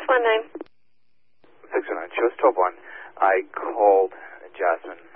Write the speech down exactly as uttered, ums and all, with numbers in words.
one nine. six one nine, show us twelve one. I called Jasmine